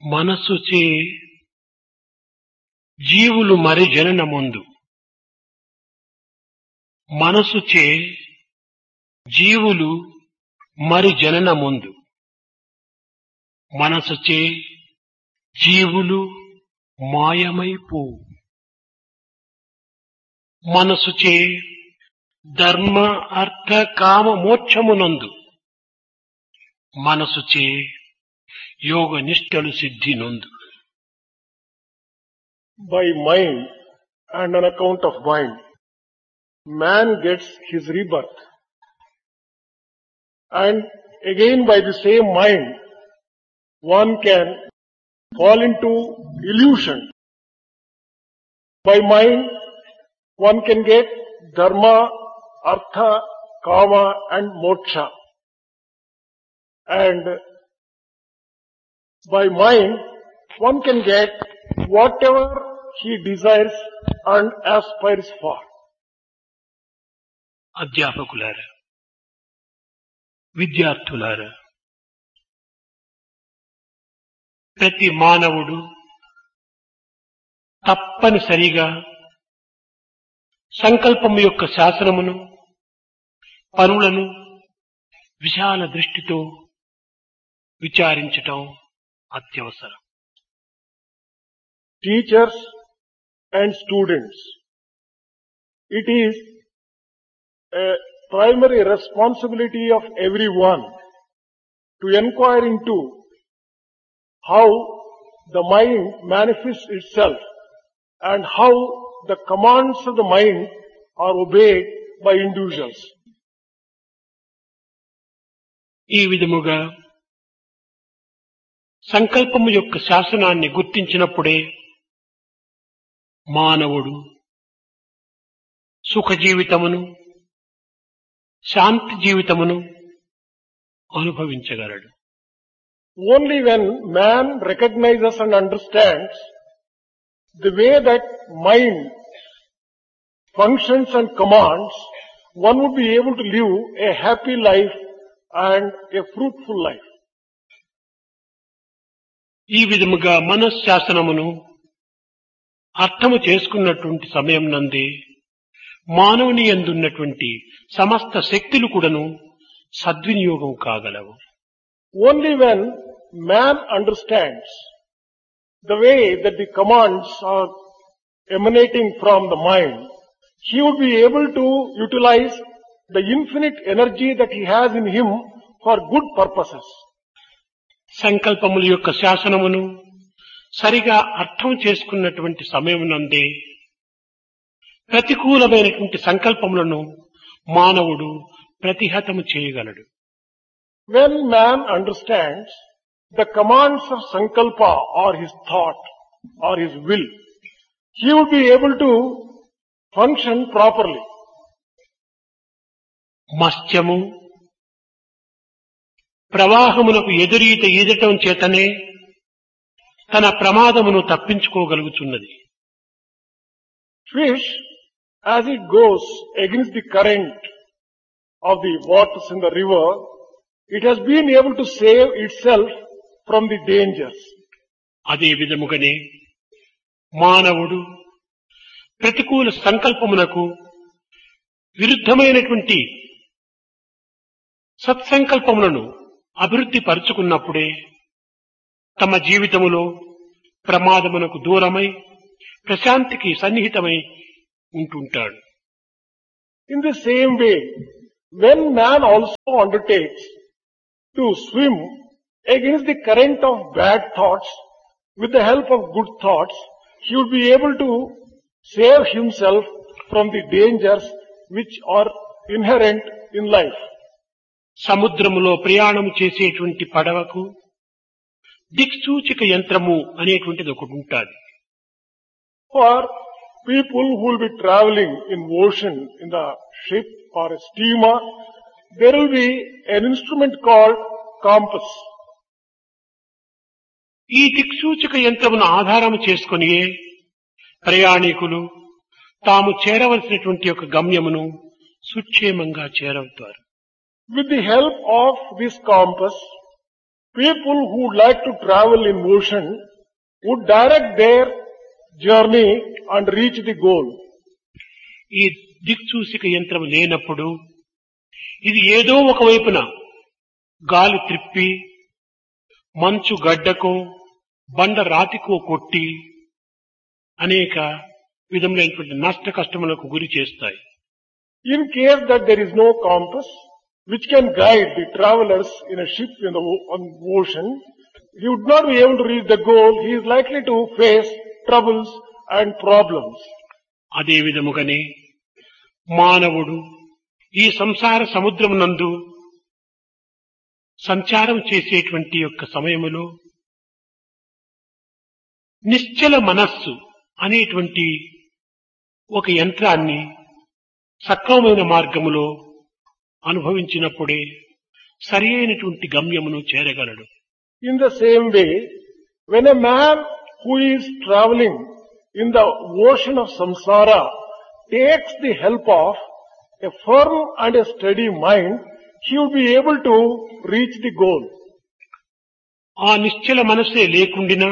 మనస్సుచే జీవులు మరి జననముందు. మనస్సుచే జీవులు మరి జననముందు. మనస్సుచే జీవులు మాయమైపోవు. మనస్సుచే ధర్మ అర్థ కామ మోక్షమునందు. మనస్సుచే యోగ నిష్టలు సిద్ధి నొందు. By mind and on account of mind, man gets his rebirth. And again by the same mind, one can fall into illusion. By mind, one can get dharma, artha, kama and moksha. And by mind, one can get whatever he desires and aspires for. అధ్యాపకులారా, విద్యార్థులారా, ప్రతి మానవుడు తప్పనిసరిగా సంకల్పము యొక్క శాసనమును, పనులను విశాల దృష్టితో విచారించటం అత్యవసరం. Teachers and students, it is a primary responsibility of everyone to inquire into how the mind manifests itself and how the commands of the mind are obeyed by individuals. ఈ విధముగా సంకల్పము యొక్క శాసనాన్ని గుర్తించినప్పుడే మానవుడు సుఖ జీవితమును, శాంతి జీవితమును అనుభవించగలడు. Only when man recognizes and understands the way that mind functions and commands, one would be able to live a happy life and a fruitful life. ఈ విధముగా మనశ్శాసనమును అర్థము చేసుకున్నటువంటి సమయం నందే మానవుని యందున్నటువంటి సమస్త శక్తులు కూడాను సద్వినియోగం కాగలవు. Only when man understands the way that the commands are emanating from the mind, he would be able to utilize the infinite energy that he has in him for good purposes. సంకల్పముల యొక్క శాసనమును సరిగా అర్థం చేసుకున్నటువంటి సమయం నందే ప్రతికూలమైనటువంటి సంకల్పములను మానవుడు ప్రతిహతము చేయగలడు. When man understands the commands of sankalpa or his thought or his will, he would be able to function properly. మత్స్యము ప్రవాహమునకు ఎదురీత ఈదటం చేతనే తన ప్రమాదమును తప్పించుకోగలుగుతున్నది. Fish, as it goes against the current of the waters in the river, it has been able to save itself from the dangers. అదే విధముగానే మానవుడు ప్రతికూల సంకల్పమునకు విరుద్ధమైనటువంటి సత్సంకల్పములను అభివృద్ధి పరుచుకున్నప్పుడే తమ జీవితములో ప్రమాదమునకు దూరమై ప్రశాంతికి సన్నిహితమై ఉంటుంటాడు. In the same way, when man also undertakes to swim against the current of bad thoughts with the help of good thoughts, he would be able to save himself from the dangers which are inherent in life. సముద్రములో ప్రయాణం చేసేటువంటి పడవకు దిక్సూచిక యంత్రము అనేటువంటిది ఒకటి ఉంటుంది. For people who will be traveling in ocean in the ship or a steamer, there will be an instrument called compass. ఈ దిక్సూచిక యంత్రమును ఆధారము చేసుకొని ప్రయాణికులు తాము చేరవలసినటువంటి యొక్క గమ్యమును సుక్షేమంగా చేరవుతారు. With the help of this compass, People who would like to travel in motion would direct their journey and reach the goal. ఈ దిక్సూచిక యంత్రం లేనప్పుడు ఇది ఏదో ఒకవైపున గాలి త్రిప్పి మంచు గడ్డకో బండ రాతికో కొట్టి అనేక విధములైనటువంటి నష్ట కష్టములకు గురి చేస్తాయి. In case that there is no compass which can guide the travelers in a ship on ocean, he would not be able to reach the goal. He is likely to face troubles and problems. అదే విధముగానే మానవుడు ఈ సంసార సముద్రమునందు సంచారం చేసేటువంటి యొక్క సమయములో నిశ్చల మనస్సు అనేటువంటి ఒక యంత్రాన్ని సక్రమమైన మార్గములో అనుభవించినప్పుడే సరి అయినటువంటి గమ్యమును చేరగలడు. In the same way, when a man who is traveling in the ocean of samsara takes the help of a firm and a steady mind, he will be able to reach the goal. ఆ నిశ్చల మనస్సే లేకుండినా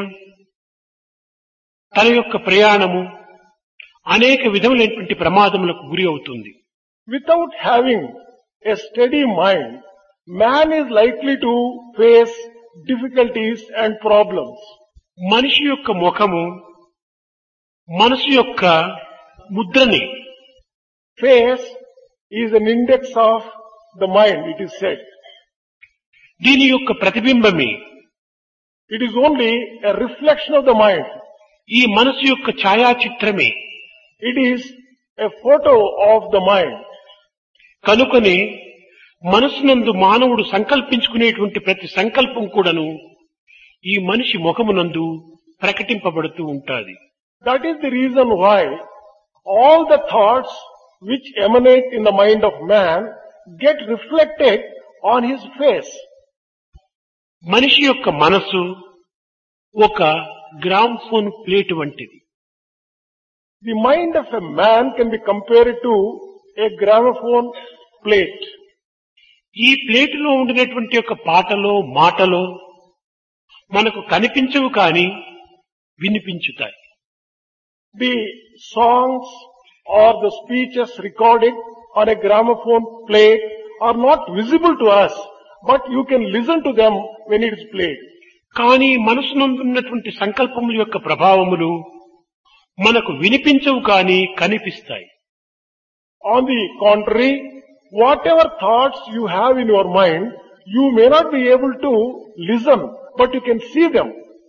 తన యొక్క ప్రయాణము అనేక విధములైనటువంటి ప్రమాదములకు గురి అవుతుంది. Without having a steady mind, man is likely to face difficulties and problems. మనిషి యొక్క ముఖము మనసు యొక్క ముద్రని. Face is an index of the mind, it is said. దీని యొక్క ప్రతిబింబమే. It is only a reflection of the mind. ఈ మనసు యొక్క ఛాయాచిత్రమే. It is a photo of the mind. కనుకనే మనసునందు మానవుడు సంకల్పించుకునేటువంటి ప్రతి సంకల్పం కూడాను ఈ మనిషి ముఖమునందు ప్రకటింపబడుతూ ఉంటాది. That is the reason why all the thoughts which emanate in the mind of man get reflected on his face. మనిషి యొక్క మనసు ఒక గ్రామ్ఫోన్ ప్లేట్ వంటిది. The mind of a man can be compared to a gramophone plate. ఈ ప్లేటులో ఉండినటువంటి యొక్క పాటలో మాటలో మనకు కనిపించవు కానీ వినిపించుతాయి. The songs or the speeches recorded on a gramophone plate are not visible to us, but you can listen to them when it is played. కానీ మనసునందున్నటువంటి సంకల్పముల యొక్క ప్రభావములు మనకు వినిపించవు కానీ కనిపిస్తాయి. On the contrary, whatever thoughts you have in your mind, you may not be able to listen, but you can see them.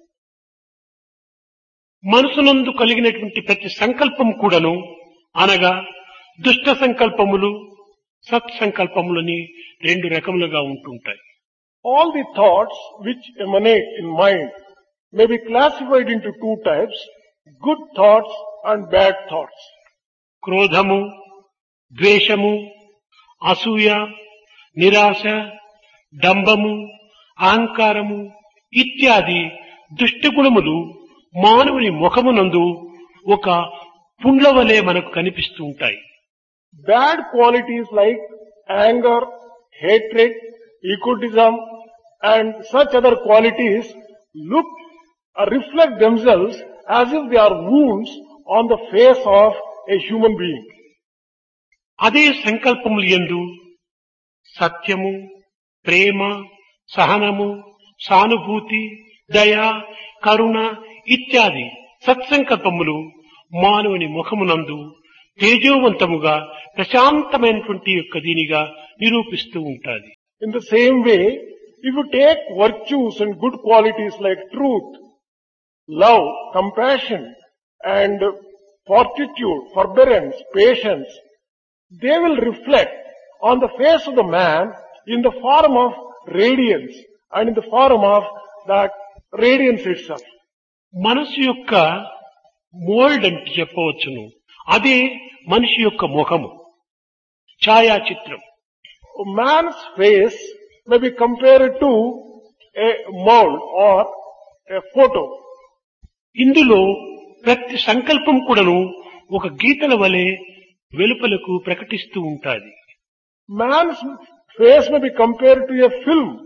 మనసునందు కలిగినటువంటి ప్రతి సంకల్పం కూడాను అనగా దుష్ట సంకల్పములు సత్సంకల్పములని రెండు రకములుగా ఉంటుంటాయి. All the thoughts which emanate in mind may be classified into two types, good thoughts and bad thoughts. క్రోధము, ద్వేషము, అసూయ, నిరాశ, డంబము, అహంకారము ఇత్యాది దుష్టగుణములు మానవుని ముఖమునందు ఒక పుండ్ల వలె మనకు కనిపిస్తూ ఉంటాయి. Bad qualities like anger, hatred, egotism and such other qualities look or reflect themselves as if they are wounds on the face of a human being. అదే సంకల్పములు యందు సత్యము, ప్రేమ, సహనము, సానుభూతి, దయ, కరుణ ఇత్యాది సత్సంకల్పములు మానవుని ముఖమునందు తేజోవంతముగా ప్రశాంతమైనటువంటి యొక్క దీనిగా నిరూపిస్తూ ఉంటాది. In the same way, if you take virtues and good qualities like truth, love, compassion and fortitude, forbearance, patience, they will reflect on the face of the man in the form of radiance and in the form of that radiance itself. మనసు యొక్క mould అంటే చెప్పవచ్చును. అదే మనిషి యొక్క ముఖము, ఛాయాచిత్రం. Man's face may be compared to a mold or a photo. ఇందులో ప్రతి సంకల్పం కూడాను ఒక గీతల వలె వెలుపలకు ప్రకటిస్తూ ఉంటాది. Man's face may be compared to a film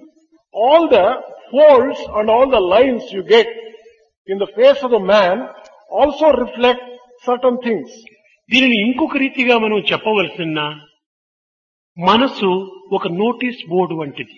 all the folds and all the lines you get in the face of the man also reflect certain things. దీనిని ఇంకొక రీతిగా మనం చెప్పవలసిన మనసు ఒక నోటీస్ బోర్డు వంటిది.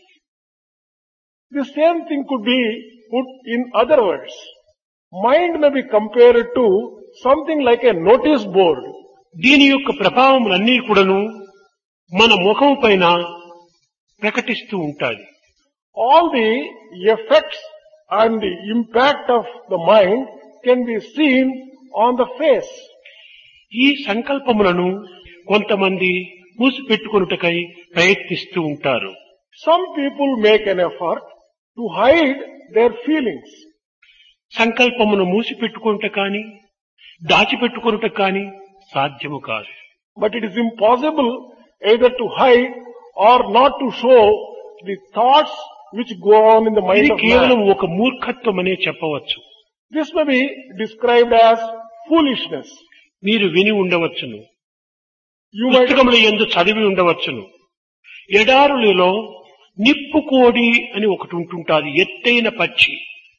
The same thing could be put in other words. Mind may be compared to something like a notice board. దీని యొక్క ప్రభావములన్నీ కూడాను మన ముఖం పైన ప్రకటిస్తూ ఉంటాయి. All the effects and the impact of the mind can be seen on the face. ఈ సంకల్పములను కొంతమంది మూసిపెట్టుకొనుటకై ప్రయత్నిస్తూ ఉంటారు. Some people make an effort to hide their feelings. సంకల్పమును మూసిపెట్టుకొనుట కానీ దాచిపెట్టుకొనుట కానీ సాధ్యము కాదు. But it is impossible either to hide or not to show the thoughts which go on in the mind ఇది of కేవలం man. ఒక మూర్ఖత్వం అనే చెప్పవచ్చు. This may be described as foolishness. మీరు విని ఉండవచ్చును, You might, పుస్తకముల యందు చదివి ఉండవచ్చును. ఎడారులలో నిప్పుకోడి అని ఒకటి ఉంటుంటాది, ఎత్తైన పక్షి.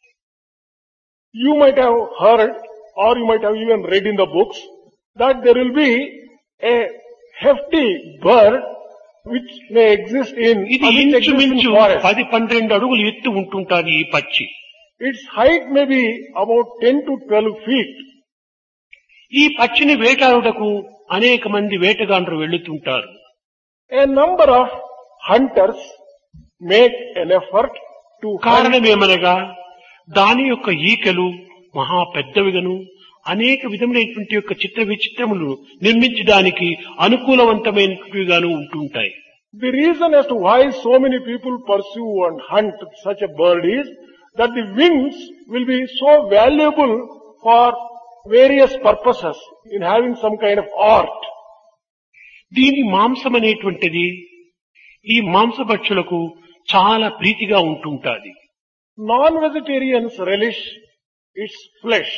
you might have heard or you might have even read in the books that there will be a hefty bird which may exist in ఇది which exists in ఇంచుమించు forest. 10-12 అడుగులు ఎత్తు ఉంటుంటాది ఈ పక్షి. Its height may be about 10 to 12 feet. ఈ పక్షిని వేటాడుటకు అనేక మంది వేటగాండ్రు వెళ్తుంటారు. A number of hunters make an effort to hunt. కారణమేమనగా దాని యొక్క ఈకలు మహా పెద్దవిగాను అనేక విధములైనటువంటి యొక్క చిత్ర విచిత్రములు నిర్మించడానికి అనుకూలవంతమైనవిగాను ఉంటుంటాయి. The reason as to why so many people pursue and hunt such a bird is that the wings will be so valuable for various purposes in having some kind of art. దీని మాంసం అనేటువంటిది ఈ మాంసభక్షులకు చాలా ప్రీతిగా ఉంటుంటాది. Non-vegetarians relish its flesh.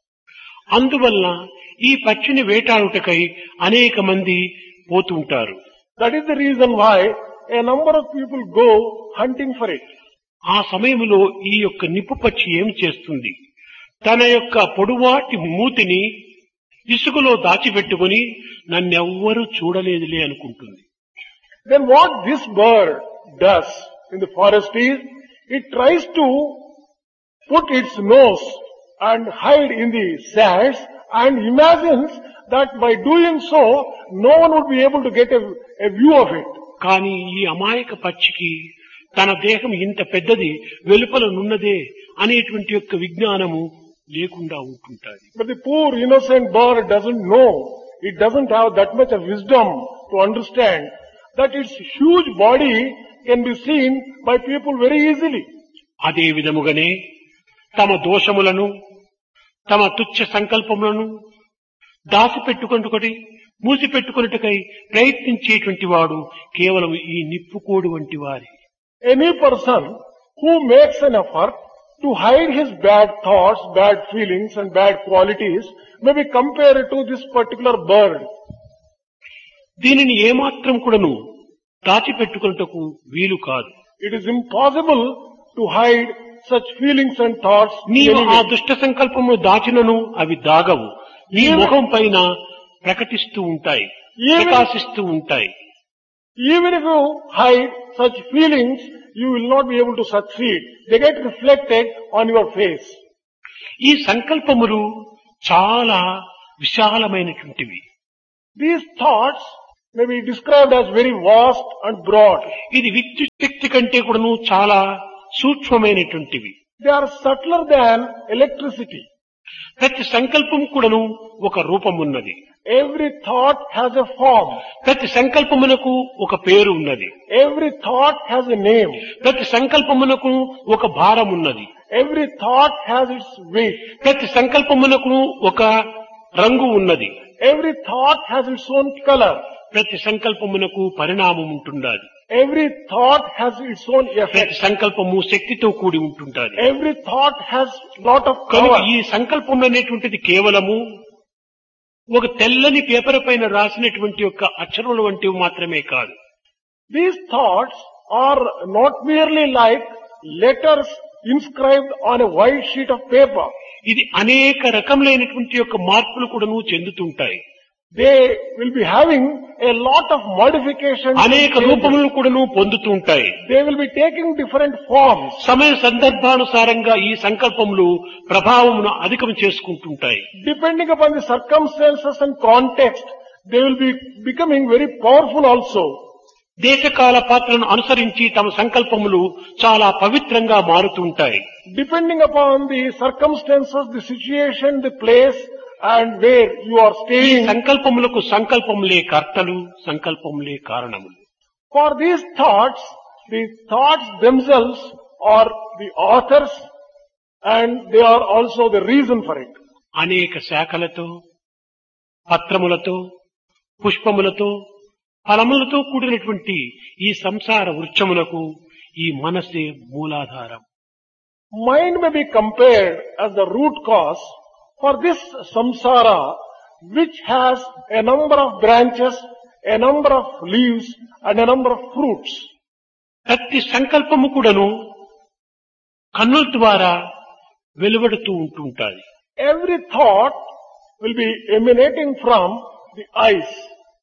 అందువల్ల ఈ పక్షిని వేటాడుటకై అనేక మంది పోతుంటారు. That is the reason why a number of people go hunting for it. ఆ సమయంలో ఈ యొక్క నిప్పు పక్షి ఏమి చేస్తుంది, తన యొక్క పొడువాటి మూతిని ఇసుకలో దాచిపెట్టుకుని నన్నెవ్వరూ చూడలేదులే అనుకుంటుంది. Then what this bird does in the forest is, it tries to put its nose and hide in the sands and imagines that by doing so, no one would be able to get a view of it. కానీ ఈ అమాయక పక్షికి తన దేహం ఇంత పెద్దది వెలుపల నున్నదే అనేటువంటి యొక్క విజ్ఞానము లేకుండా ఉంటుంటాది. But the poor innocent bird doesn't know, it doesn't have that much of wisdom to understand that its huge body can be seen by people very easily. అదే విధముగానే తమ దోషములను తమ తుచ్చ సంకల్పములను దాచిపెట్టుకొనుటకై మూసిపెట్టుకొనుటకై ప్రయత్నించేటువంటి వాడు కేవలం ఈ నిప్పుకోడు వంటి వారి. Any person who makes an effort to hide his bad thoughts, bad feelings and bad qualities may be compared to this particular bird. దీనిని ఏమాత్రం కూడాను దాచిపెట్టుకొనుటకు వీలు కాదు. It is impossible to hide such feelings and thoughts. నీవు ఆ anyway. దుష్ట సంకల్పము దాచినను అవి దాగవు, నీ ముఖం పైన ప్రకటిస్తూ ఉంటాయి, ప్రకాశిస్తూ ఉంటాయి. Even if you hide such feelings, you will not be able to succeed. They get reflected on your face. ఈ సంకల్పములు చాలా విశాలమైనటువంటివి. These thoughts may be described as very vast and broad. ఇది విద్యుత్ శక్తి కంటే కూడాను చాలా సూక్ష్మమైనటువంటివి. They are subtler than electricity. ప్రతి సంకల్పం కూడాను ఒక రూపం ఉన్నది. Every thought has a form. ప్రతి సంకల్పమునకు ఒక పేరు ఉన్నది. Every thought has a name. ప్రతి సంకల్పమునకు ఒక భారం ఉన్నది. Every thought has its weight. ప్రతి సంకల్పమునకు ఒక రంగు ఉన్నది. Every thought has its own color. ప్రతి సంకల్పమునకు పరిణామం ఉంటుండాలి. Every thought has its own ప్రతి effect. సంకల్పము శక్తితో కూడి ఉంటుంటాది. Every thought has lot of కనుక power. ఈ సంకల్పం అనేటువంటిది కేవలము ఒక తెల్లని పేపర్ పైన రాసినటువంటి యొక్క అక్షరముల వంటివి మాత్రమే కాదు. These thoughts are not merely like letters inscribed on a white sheet of paper. ఇది అనేక రకములైనటువంటి యొక్క మార్పులు కూడాను చెందుతుంటాయి. They will be having a lot of modifications. అనేక రూపములను కూడాను పొందుతుంటాయి. They will be taking different forms. సమయ సందర్భానుసారంగా ఈ సంకల్పములు ప్రభావమును అధికం చేసుకుంటుంటాయి. Depending upon the circumstances and context, they will be becoming very powerful also. దేశకాల పాత్రను అనుసరించి తమ సంకల్పములు చాలా పవిత్రంగా మారుతుంటాయి. Depending upon the circumstances, the situation, the place, and where you are ఈ staying. సంకల్పములకు సంకల్పములే కర్తలు, సంకల్పములే కారణములు. For these thoughts, the thoughts themselves are the authors and they are also the reason for it. అనేక శాఖలతో, పత్రములతో, పుష్పములతో, ఫలములతో కూడినటువంటి ఈ సంసార వృక్షములకు ఈ మనసే మూలాధారం. Mind may be compared as the root cause for this samsara, which has a number of branches, a number of leaves, and a number of fruits. ప్రతి సంకల్పము కూడాను కన్నుల ద్వారా వెలువడుతూ ఉంటుంటాయి. Every thought will be emanating from the eyes.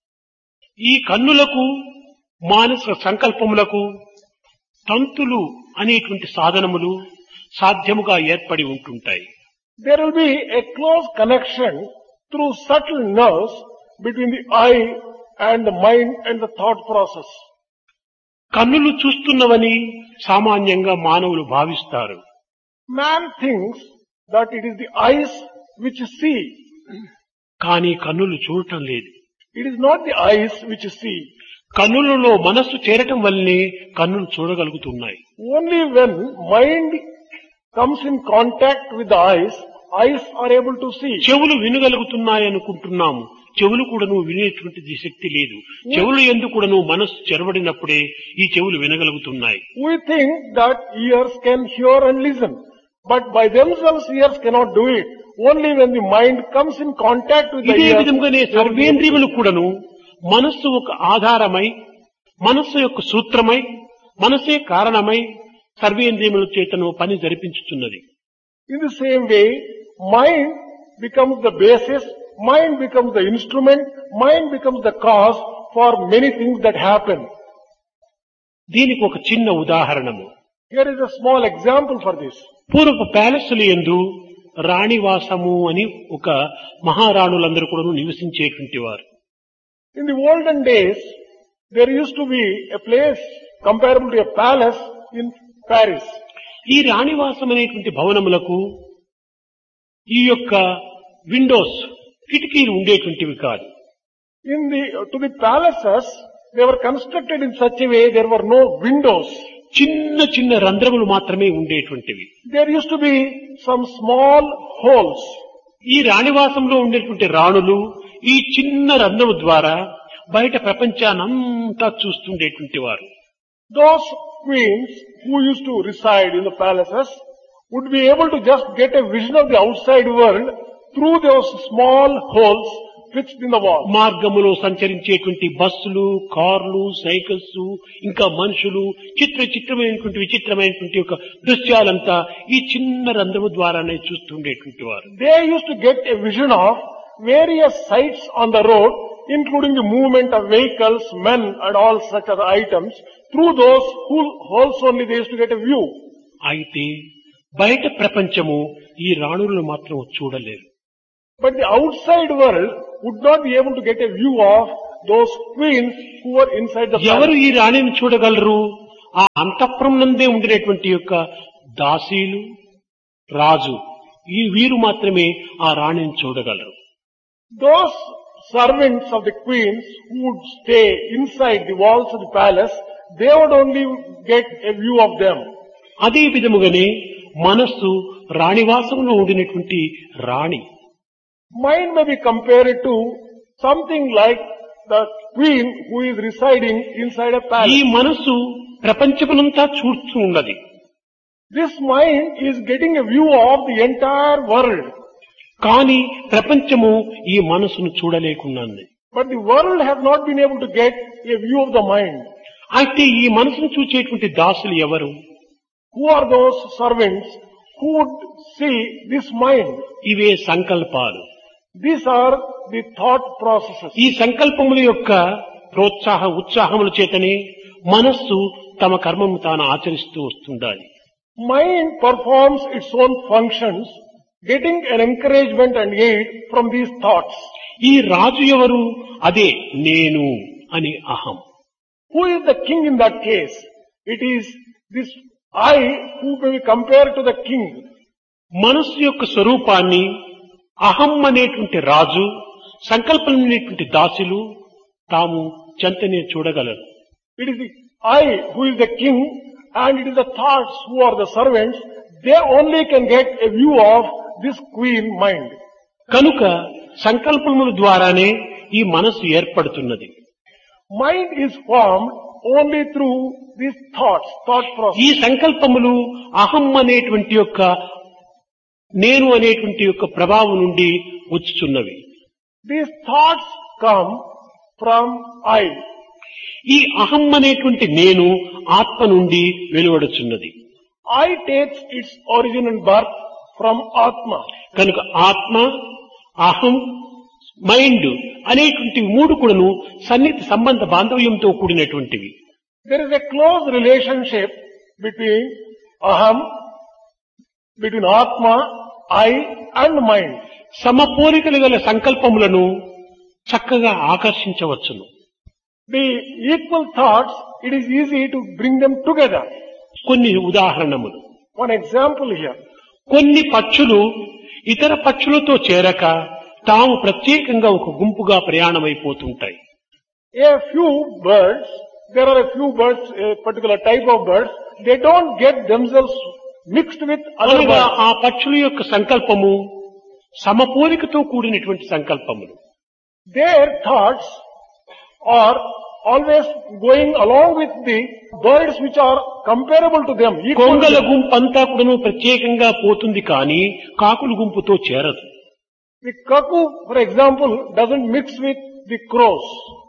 ఈ కన్నులకు మానసిక సంకల్పములకు తంతులు అనేటువంటి సాధనములు సాధ్యముగా ఏర్పడి ఉంటుంటాయి. There will be a close connection through subtle nerves between the eye and the mind and the thought process. కన్నులు చూస్తున్నవని సామాన్యంగా మానవులు భావిస్తారు. Man thinks that it is the eyes which see. కానీ కన్నులు చూడటం లేదు. It is not the eyes which see. కన్నులలో మనస్సు చేరటం వల్లనే కన్నులు చూడగలుగుతున్నాయి. Only when mind comes in contact with the eyes are able to see. చెవులు వినగలుగుతున్నాయనుకుంటున్నాము. చెవులు కూడాను వినేటువంటిది శక్తి లేదు. చెవులు ఎందుకు కూడాను మనస్సు చెరబడినప్పుడే ఈ చెవులు వినగలుగుతున్నాయి. We think that ears can hear and listen, but by themselves ears cannot do it. Only when the mind comes in contact with the ఇదే ears. విధంగానే సర్వేంద్రియములు కూడాను మనస్సు ఒక ఆధారమై, మనస్సు యొక్క సూత్రమై, మనసే కారణమై సర్వేంద్రియముల చేతను పని జరిపించుతున్నది. In the same way, mind becomes the basis, mind becomes the instrument, mind becomes the cause for many things that happen. దీనికి ఒక చిన్న ఉదాహరణము. Here is a small example for this. పూర్వపు ప్యాలెస్ల యందు రాణివాసము అని ఒక మహారాణులందరూ కూడా నివసించేటువంటి వారు. In the olden days, there used to be a place comparable to a palace in Paris. ఈ రాణివాసం అనేటువంటి భవనములకు ఈ యొక్క విండోస్, కిటికీలు ఉండేటువంటివి కాదు. To the palaces, they were constructed in such a way there were no windows. చిన్న చిన్న రంధ్రములు మాత్రమే ఉండేటువంటివి. There used to be some small holes. ఈ రాణివాసంలో ఉండేటువంటి రాణులు ఈ చిన్న రంధ్రము ద్వారా బయట ప్రపంచానంతా చూస్తుండేటువంటి వారు. Those queens who used to reside in the palaces would be able to just get a vision of the outside world through those small holes fixed in the wall. మార్గములో సంచరించేటువంటి బస్సులు, కార్లు, సైకిల్స్, ఇంకా మనుషులు, విచిత్రమైనటువంటి ఒక దృశ్యాలంతా ఈ చిన్న రంధ్రము ద్వారానే చూస్తుండేటువంటి వారు. They used to get a vision of various sights on the road, including the movement of vehicles, men and all such other items. Through those holes only they used to get a view. అయితే బయట ప్రపంచము ఈ రాణులను మాత్రం చూడలేరు. But the outside world would not be able to get a view of those queens who were inside the ఎవరు palace. ఈ రాణిని చూడగలరు? ఆ అంతఃపురం నందే ఉండినటువంటి యొక్క దాసీలు, రాజు, ఈ వీరు మాత్రమే ఆ రాణిని చూడగలరు. Those servants of the queens who would stay inside the walls of the palace, they would only get a view of them. అదే విధముగానే మనస్సు రాణివాసంలో ఉండినటువంటి రాణి. Mind may be compared to something like the queen who is residing inside a ఈ palace. మనస్సు ప్రపంచమునంతా చూస్తూ ఉన్నది. This mind is getting a view of the entire world. కానీ ప్రపంచము ఈ మనస్సును చూడలేకున్నది. But the world has not been able to get a view of the mind. అయితే ఈ మనసును చూచేటువంటి దాసులు ఎవరు? who are those servants who would see this mind? ఇవే సంకల్పాలు. These are the thought processes. ఈ సంకల్పముల యొక్క ఉత్సాహముల చేతనే మనస్సు తమ కర్మము తాను ఆచరిస్తూ వస్తుండాలి. Mind performs its own functions, getting an encouragement and aid from these thoughts. ఈ రాజు ఎవరు? అదే నేను అని అహం. Who is the king in that case? It is this I who may be compared to the king. మనస్సు యొక్క స్వరూపాన్ని అహం అనేటువంటి రాజు, సంకల్పం అనేటువంటి దాసులు తాము చెంతనే చూడగలరు. It is the I who is the king and it is the thoughts who are the servants. They only can get a view of this queen mind. కనుక సంకల్పముల ద్వారానే ఈ మనస్సు ఏర్పడుతున్నది. Mind is formed only through these thoughts, thought process. ఈ సంకల్పములు అహం అనేటువంటి యొక్క నేను అనేటువంటి యొక్క ప్రభావం నుండి వచ్చుచున్నవి. These thoughts come from I. ఈ అహం అనేటువంటి నేను ఆత్మ నుండి వెలువడుచున్నది. I takes its origin and birth from Atma. కనుక ఆత్మ, అహం, మైండ్ అనేటువంటి మూడు కూడాను సన్నిహిత సంబంధ బాంధవ్యంతో కూడినటువంటివి. There is a close relationship between Aham, between Atma, I and mind. సమపోలికలు గల సంకల్పములను చక్కగా ఆకర్షించవచ్చును. The equal thoughts, it is easy to bring them together. కొన్ని ఉదాహరణములు. One example here. కొన్ని పక్షులు ఇతర పక్షులతో చేరక తాము ప్రత్యేకంగా ఒక గుంపుగా ప్రయాణమైపోతుంటాయి. A few birds, there are a few birds, a particular type of birds, they don't get themselves mixed with other అనగా birds. ఆ పక్షుల యొక్క సంకల్పము సమపోలికతో కూడినటువంటి సంకల్పములు. Their thoughts are always going along with the birds which are comparable to them. equal to Kongala them. గుంపంతా కూడాను ప్రత్యేకంగా పోతుంది కానీ కాకుల గుంపుతో చేరదు. The cuckoo, for example, doesn't mix with the crows.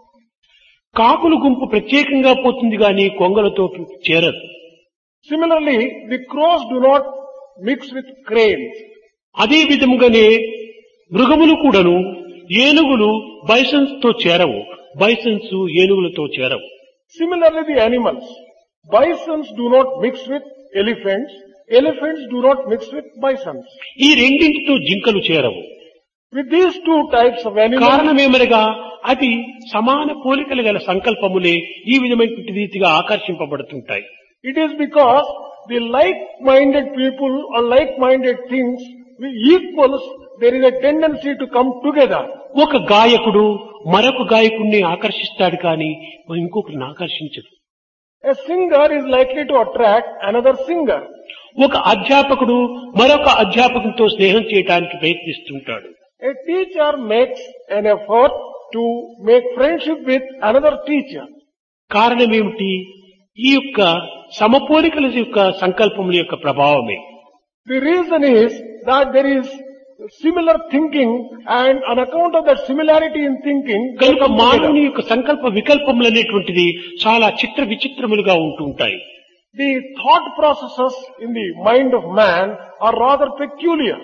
కాకుల గుంపు ప్రత్యేకంగా పోతుంది కానీ కొంగలతో చేరదు. Similarly, the crows do not mix with cranes. అదే విధముగానే మృగములు కూడాను ఏనుగులు బైసన్స్ తో చేరవు, bisons ఏనుగులతో చేరవు. Similarly, the animals. Bisons do not mix with elephants. Elephants do not mix with bisons. ఈ రెండింటితో జింకలు చేరవు. With these two types of animals, కారణమేమనగా అది సమాన పోలికలు గల సంకల్పములే ఈ విధమైనటువంటి రీతిగా ఆకర్షింపబడుతుంటాయి. it is because the like-minded people or like-minded things, the equals, there is a tendency to come together. ఒక గాయకుడు మరొక గాయకుడిని ఆకర్షిస్తాడు కానీ ఇంకొకరిని ఆకర్షించడు. A singer is likely to attract another singer. ఒక అధ్యాపకుడు మరొక అధ్యాపకునితో స్నేహం చేయడానికి ప్రయత్నిస్తుంటాడు. A teacher makes an effort to make friendship with another teacher. కారణమేమిటి? ఈ యొక్క సమపోలికల యొక్క సంకల్పముల యొక్క ప్రభావమే. The reason is that there is similar thinking, and on account of that similarity in thinking, they కనుక come మానవుని together. యొక్క సంకల్ప వికల్పములు అనేటువంటిది చాలా చిత్ర విచిత్రములుగా ఉంటుంటాయి. The thought processes in the mind of man are rather peculiar.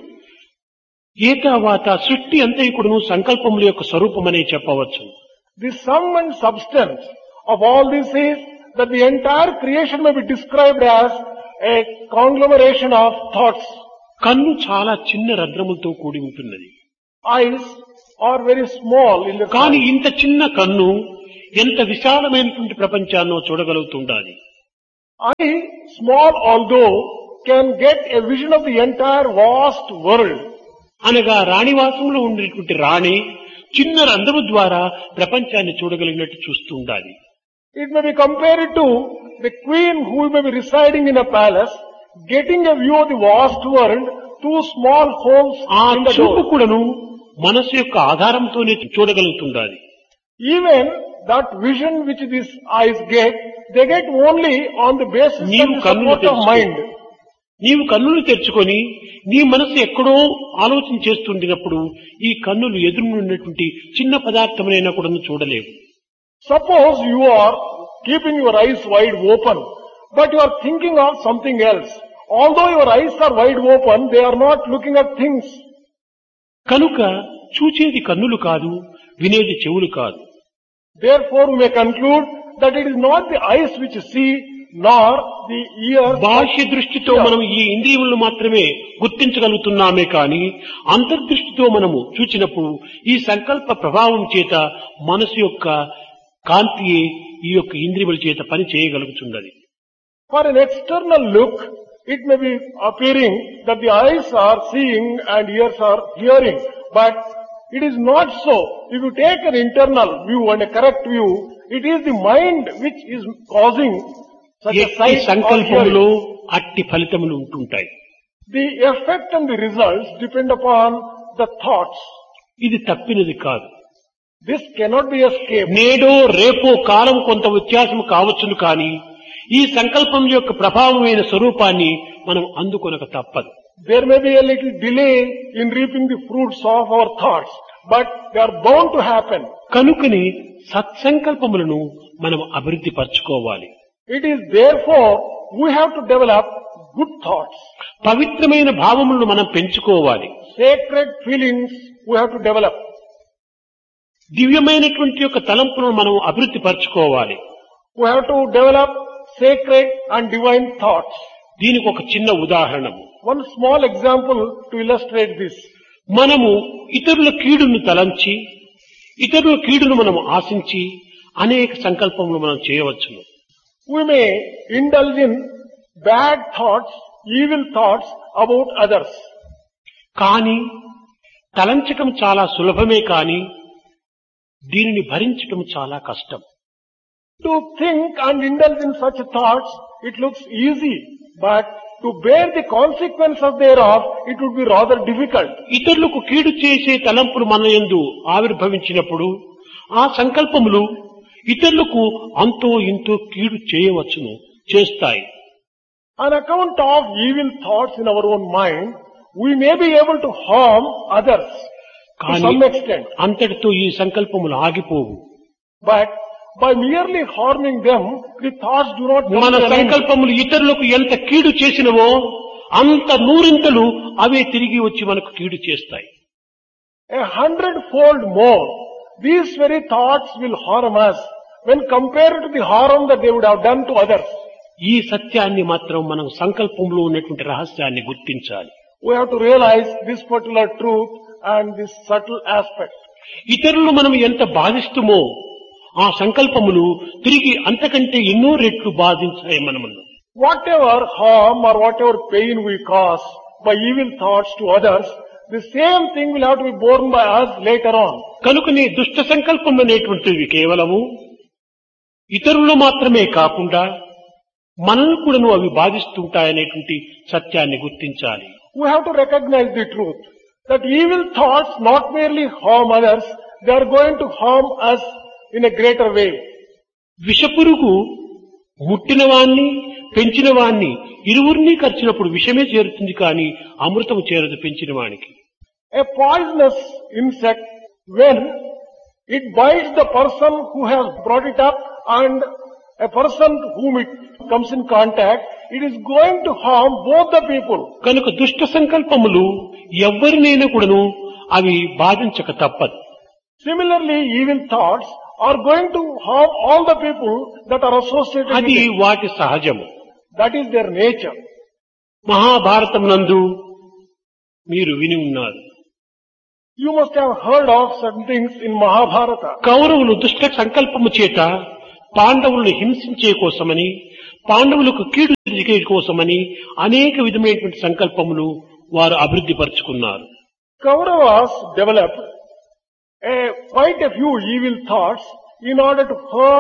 ఏ తర్వాత సృష్టి అంతైకుడును సంకల్పముల యొక్క స్వరూపమనే చెప్పవచ్చు. The sum and substance of all this is that the entire creation may be described as a conglomeration of thoughts. కన్ను చాలా చిన్న రంధ్రములతో కూడి ఉంటున్నది. Eyes are very small in the కానీ size. ఇంత చిన్న కన్ను ఎంత విశాలమైనటువంటి ప్రపంచాన్నో చూడగలుగుతుండాలి. Eye, small although, can get a vision of the entire vast world. అనగా రాణివాసంలో ఉండేటువంటి రాణి చిన్న రంధ్రము ద్వారా ప్రపంచాన్ని చూడగలిగినట్టు చూస్తూ ఉండాలి. It may be compared to the queen who may be residing in a palace, getting a view of the vast world through small holes ఆ in the చూపు door. కూడాను మనసు యొక్క ఆధారంతోనే చూడగలుగుతుండాలి. Even that vision which these eyes get, they get only on the basis of నీవు the కన్నులు support of mind. నీవు కన్నులు తెరుచుకొని నీ మనసు ఎక్కడో ఆలోచన చేస్తుండినప్పుడు ఈ కన్నులు ఎదురున్నటువంటి చిన్న పదార్థమునైనా కూడా చూడలేవు. Suppose you are keeping your eyes wide open, but you are thinking of something else. Although your eyes are wide open, they are not looking at things. కనుక చూచేది కన్నులు కాదు, వినేది చెవులు కాదు. Therefore, we may conclude that it is not the eyes which see, nor the ears. బాహ్య దృష్టితో మనం ఈ ఇంద్రియములను మాత్రమే గుర్తించగలుగుతున్నామే కాని అంతర్దృష్టితో మనము చూచినప్పుడు ఈ సంకల్ప ప్రభావం చేత మనసు యొక్క కాంతియే ఈ యొక్క ఇంద్రియముల చేత పని చేయగలుగుతున్నది. For an external look, it may be appearing that the eyes are seeing and ears are hearing, but it is not so. If you take an internal view and a correct view, it is the mind which is causing such a ఎట్టి sight or సంకల్పములో hearing. అట్టి ఫలితములు ఉంటుంటాయి. The effect and the results depend upon the thoughts. ఇది తప్పినది కాదు. This cannot be escaped. నేడో రేపో కాలం కొంత వ్యత్యాసం కావచ్చును కానీ ఈ సంకల్పం యొక్క ప్రభావమైన స్వరూపాన్ని మనం అందుకొనక తప్పదు. There may be a little delay in reaping the fruits of our thoughts, but they are bound to happen. కనుకనే సత్సంకల్పములను మనం అభివృద్ధి పరచుకోవాలి. It is therefore we have to develop good thoughts. పవిత్రమైన భావములను మనం పెంచుకోవాలి. Sacred feelings we have to develop. దివ్యమైనటువంటి యొక్క తలంపులను మనం అభివృద్ధి పరచుకోవాలి. We have to develop sacred and divine thoughts. దీనికి ఒక చిన్న ఉదాహరణము. One small example to illustrate this. మనము ఇతరుల కీడును తలంచి ఇతరుల కీడును మనం ఆశించి అనేక సంకల్పములు మనం చేయవచ్చును. We may indulge in bad thoughts, evil thoughts about others. కానీ తలంచటం చాలా సులభమే కానీ దీనిని భరించటం చాలా కష్టం. To think and indulge in such thoughts, it looks easy, but to bear the consequences thereof, it would be rather difficult. ఇతరులకు కీడు చేసే తలంపులు మన యందు ఆవిర్భవించినప్పుడు ఆ సంకల్పములు ఇతరులకు అంతో ఇంతో కీడు చేయవచ్చును, చేస్తాయి. On account of evil thoughts in our own mind, we may be able to harm others to కానీ some extent. అంతటితో ఈ సంకల్పములు ఆగిపోవు. But by merely harming them, the thoughts do not come మన to an end. సంకల్పములు ఇతరులకు ఎంత కీడు చేసినవో అంత నూరింతలు అవే తిరిగి వచ్చి మనకు కీడు చేస్తాయి. 100-fold more, these very thoughts will harm us when compared to the harm that they would have done to others. ఈ సత్యాన్ని మాత్రం మనం సంకల్పంలో ఉన్నటువంటి రహస్యాన్ని గుర్తించాలి. We have to realize this particular truth and this subtle aspect. ఇతరులు మనం ఎంత బాధిస్తుమో ఆ సంకల్పములు తిరిగి అంతకంటే ఎన్నో రెట్లు బాధించాయి మనమును. Whatever harm or whatever pain we cause by evil thoughts to others, the same thing will have to be borne by us later on. కనుకనే దుష్ట సంకల్పం అనేటువంటివి కేవలము ఇతరులు మాత్రమే కాకుండా మనల్ని కూడాను అవి బాధిస్తుంటాయనేటువంటి సత్యాన్ని గుర్తించాలి. We have to recognize the truth that evil thoughts not merely harm others, they are going to harm us in a greater way. విషపురుగు ముట్టిన వాణ్ణి పెంచిన వాణ్ణి ఇరువురిని కరిచినప్పుడు విషమే చేరుతుంది కానీ అమృతం చేరదు పెంచిన వానికి. A poisonous insect, when it bites the person who has brought it up and a person whom it comes in contact, it is going to harm both the people. కనుక దుష్ట సంకల్పములు ఎవరినైనా కూడాను అవి బాధించక తప్పదు. Similarly, evil thoughts are going to harm all the people that are associated with అది it. వాటి సహజము. That is their nature. Mahabharatam నందు మీరు విని ఉన్నారు. You must have heard of certain things in Mahabharata. కౌరవులు దుష్ట సంకల్పము చేత పాండవులను హింసించే కోసమని పాండవులకు కీడు జరిగే కోసమని అనేక విధమైనటువంటి సంకల్పములు వారు అభివృద్ధి పరుచుకున్నారు. Kauravas developed quite a few evil thoughts in order to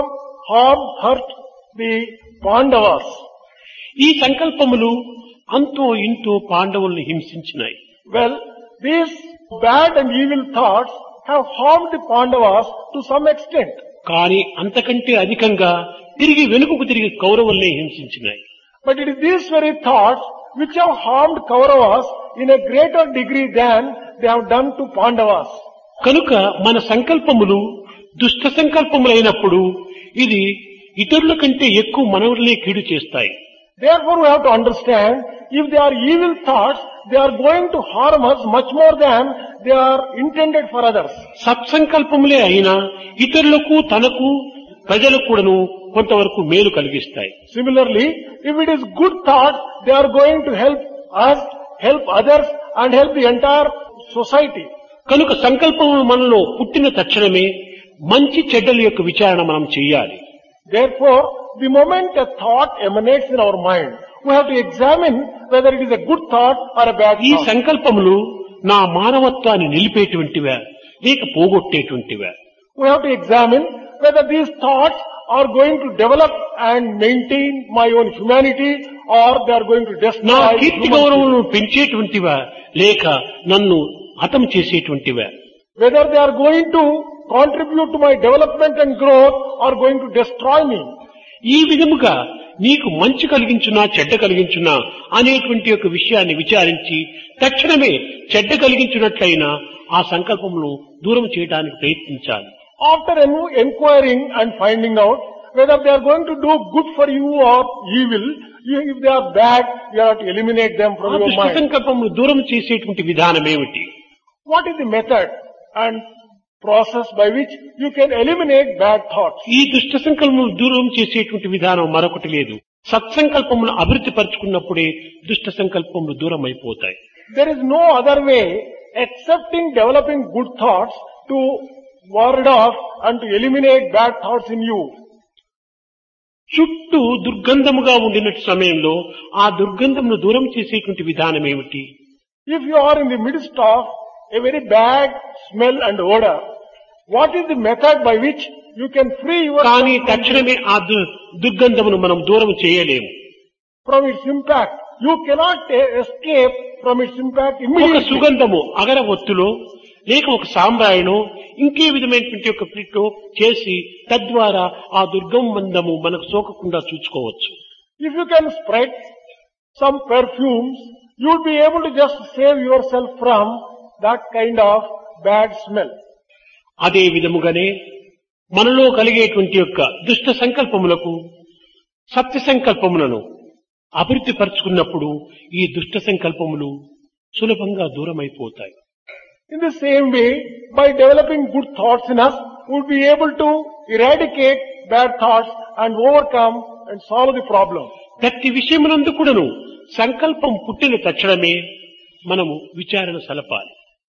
hurt the Pandavas. ఈ సంకల్పములు అంతో ఇంతో పాండవులను హింసించినాయి. Well, these bad and evil thoughts have harmed the Pandavas to some extent. కానీ అంతకంటే అధికంగా తిరిగి వెనుకకు తిరిగి కౌరవుల్ని హింసించినాయి. But it is these very thoughts which have harmed Kauravas in a greater degree than they have done to Pandavas. కనుక మన సంకల్పములు దుష్ట సంకల్పములైనప్పుడు ఇది ఇతరుల కంటే ఎక్కువ మనవులనే కీడు చేస్తాయి. Therefore we have to understand, if they are evil thoughts, they are going to harm us much more than they are intended for others. సత్సంకల్పములే అయినా ఇతరులకు తనకు ప్రజలకు కూడాను కొంతవరకు మేలు కలిగిస్తాయి. Similarly, if it is good thoughts, they are going to help us, help others and help the entire society. కనుక సంకల్పములు మనలో పుట్టిన తక్షణమే మంచి చెడ్డల యొక్క విచారణ మనం చేయాలి. Therefore, the moment a thought emanates in our mind, we have to examine whether it is a good thought or a bad ఈ thought. సంకల్పములు నా మానవత్వాన్ని నిలిపేటువంటివా లేక పోగొట్టేటువంటివా? We have to examine whether these thoughts are going to develop and maintain my own humanity or they are going to నా destroy కీర్తి human గౌరవములను పెంచేటువంటివా లేక నన్ను హతం చేసేటువంటివా? whether they are going to contribute to my development and growth or going to destroy me. ఈ విధముగా నీకు మంచి కలిగించునా చెడ్డ కలిగించునా అనేటువంటి యొక్క విషయాన్ని విచారించి తక్షణమే చెడ్డ కలిగించినట్లయినా ఆ సంకల్పమును దూరం చేయడానికి ప్రయత్నించాలి. After inquiring and finding out whether they are going to do good for you or evil, if they are bad, you have to eliminate them from ఆ your దుష్ట mind. సంకల్పమును దూరం చేసేటువంటి విధానం ఏమిటి? What is the method and process by which you can eliminate bad thoughts? ఈ దుష్ట సంకల్పమును దూరం చేసేటువంటి విధానం మరొకటి లేదు. సత్సంకల్పమును అభివృద్ధి పరుచుకున్నప్పుడే దుష్ట సంకల్పములు దూరం అయిపోతాయి. There is no other way excepting developing good thoughts to ward off and to eliminate bad thoughts in you. చుట్టూ దుర్గంధముగా ఉండిన సమయంలో ఆ దుర్గంధమును దూరం చేసేటువంటి విధానం ఏమిటి? If you are in the midst of a very bad smell and odor, what is the method by which you can free కానీ yourself తక్షణమే ఆ దుర్గంధమును మనం దూరం చేయలేము. from its impact? You cannot escape from its impact ఒక immediately. సుగంధము అగరవత్తులో లేక ఒక సాంబ్రాయణో ఇంకే విధమైనటువంటి ఒక ప్లిట్లో చేసి తద్వారా ఆ దుర్గంధము మనకు సోకకుండా చూసుకోవచ్చు. If you can spread some perfumes, you will be able to just save yourself from that kind of bad smell. అదే విధముగానే మనలో కలిగేటువంటి యొక్క దుష్ట సంకల్పములకు సత్య సంకల్పములను అభివృద్ధి పరుచుకున్నప్పుడు ఈ దుష్ట సంకల్పములు సులభంగా దూరమైపోతాయి. In the same way, by developing good thoughts in us, we will be able to eradicate bad thoughts and overcome and solve the problem. ప్రతి విషయమునందు కూడాను సంకల్పం పుట్టిన తక్షణమే మనము విచారణ సలపాలి.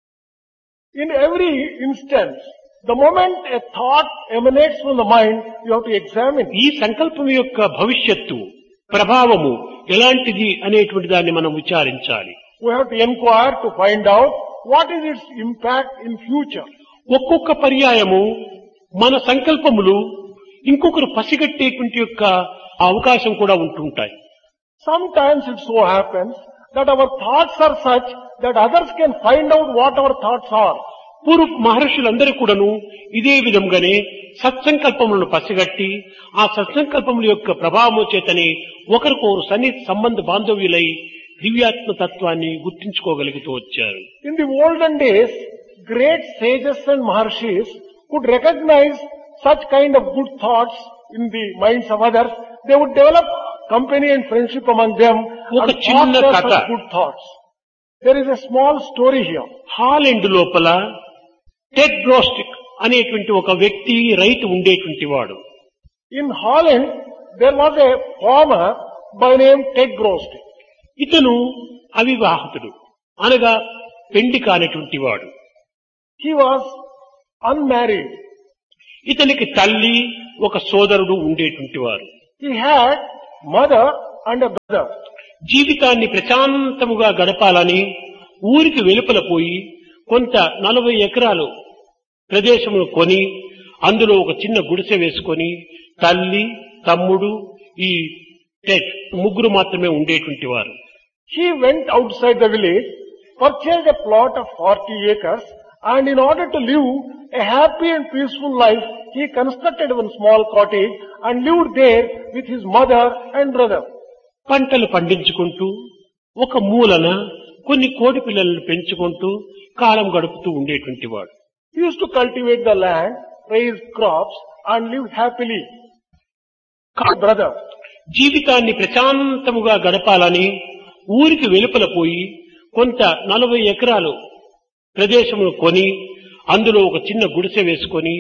In every instance, the moment a thought emanates from the mind, you have to examine. ఈ సంకల్పం యొక్క భవిష్యత్తు ప్రభావము ఎలాంటిది అనేటువంటి దాన్ని మనం విచారించాలి. We have to inquire to find out what is its impact in future. ఒక్కొక్క పర్యాయము మన సంకల్పములు ఇంకొకరు పసిగట్టేటువంటి యొక్క అవకాశం కూడా ఉంటుంటాయి. Sometimes it so happens that our thoughts are such that others can find out what our thoughts are. పూర్వ మహర్షులందరూ కూడాను ఇదే విధంగానే సత్సంకల్పములను పసిగట్టి ఆ సత్సంకల్పముల యొక్క ప్రభావము చేతనే ఒకరికొకరు సన్నిహిత సంబంధ బాంధవ్యులై దివ్యాత్మ తత్వాన్ని గుర్తించుకోగలుగుతూ వచ్చారు. In the olden days, great sages and maharshis could recognize such kind of good thoughts in the minds of others. They would develop company and friendship among them ఒక and చిన్న foster కథ. such good thoughts. There is a small story here. Holland లోపల Ted గ్రోస్టిక్ అనేటువంటి ఒక వ్యక్తి రైతు ఉండేటువంటి వాడు. In Holland, there was a farmer by name Ted Grostic. ఇతను అవివాహితుడు అనగా పెండి కానటువంటి వాడు. He was unmarried. ఇతనికి తల్లి ఒక సోదరుడు ఉండేటువంటి వారు. He had mother and a brother. జీవితాన్ని ప్రశాంతముగా గడపాలని ఊరికి వెలుపల పోయి కొంత 40 ఎకరాలు ప్రదేశమును కొని అందులో ఒక చిన్న గుడిసె వేసుకొని తల్లి తమ్ముడు ఈ టెడ్ ముగ్గురు మాత్రమే ఉండేటువంటి వారు. He went outside the village, purchased a plot of 40 acres, and in order to live a happy and peaceful life, he constructed one small cottage and lived there with his mother and brother. పంటలు పండించుకుంటూ ఒక మూలన కొన్ని కోడి పిల్లలను పెంచుకుంటూ కాలం గడుపుతూ ఉండేటువంటి వాడు. He used to cultivate the land, raise crops, and live happily. Brother. జీవితాన్ని ప్రశాంతముగా గడపాలని ఊరికి వెలుపల పోయి కొంత 40 ఎకరాలు ప్రదేశమును కొని అందులో ఒక చిన్న గుడిసె వేసుకొని